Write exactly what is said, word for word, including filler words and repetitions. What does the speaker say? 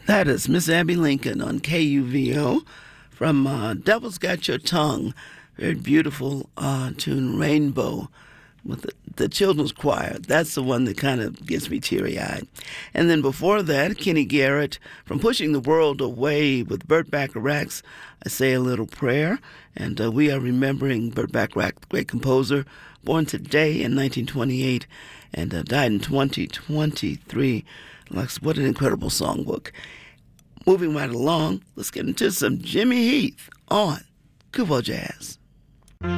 That is Miss Abby Lincoln on K U V O from uh, Devil's Got Your Tongue. Very beautiful uh, tune, Rainbow, with the, the children's choir. That's the one that kind of gets me teary-eyed. And then before that, Kenny Garrett from Pushing the World Away with Burt Bacharach's I Say a Little Prayer. And uh, we are remembering Burt Bacharach, the great composer, born today in nineteen twenty-eight and uh, died in twenty twenty-three. What an incredible songbook. Moving right along, let's get into some Jimmy Heath on Kuvo Jazz.